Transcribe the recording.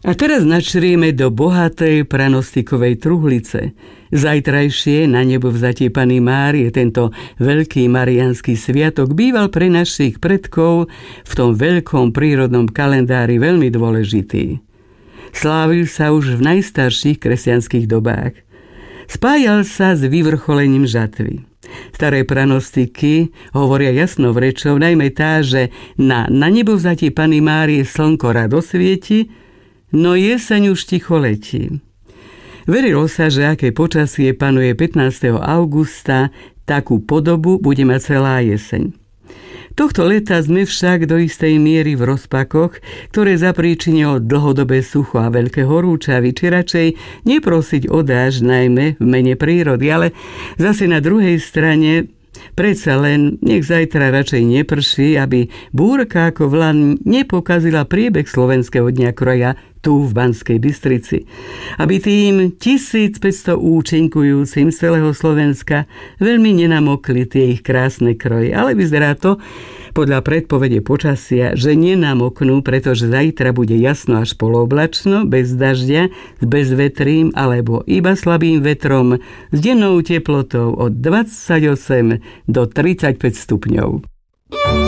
A teraz načrieme do bohatej pranostikovej truhlice. Zajtrajšie na nebo vzatie Panny Márie, tento veľký mariánsky sviatok, býval pre našich predkov v tom veľkom prírodnom kalendári veľmi dôležitý. Slávil sa už v najstarších kresťanských dobách. Spájal sa s vyvrcholením žatvy. Staré pranostiky hovoria jasnou rečou, najmä tá, že na nebovzatie Panny Márie slnko rado svieti, no jeseň už ticho letí. Verilo sa, že aké počasie panuje 15. augusta, takú podobu bude mať celá jeseň. Tohto leta sme však do istej miery v rozpakoch, ktoré zapríčinilo dlhodobé sucho a veľké horúčavy, či radšej neprosiť o dážď najmä v mene prírody, ale zase na druhej strane predsa len nech zajtra radšej neprší, aby búrka ako vlan nepokazila priebeh slovenského dňa kroja tu v Banskej Bystrici. Aby tým 1500 účinkujúcim z celého Slovenska veľmi nenamokli tie ich krásne kroje. Ale vyzerá to podľa predpovede počasia, že nenamoknú, pretože zajtra bude jasno až polooblačno, bez dažďa, s bezvetrím alebo iba slabým vetrom, s dennou teplotou od 28 do 35 stupňov.